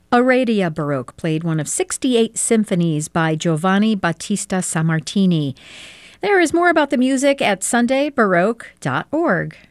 Aradia Baroque played one of 68 symphonies by Giovanni Battista Sammartini. There is more about the music at sundaybaroque.org.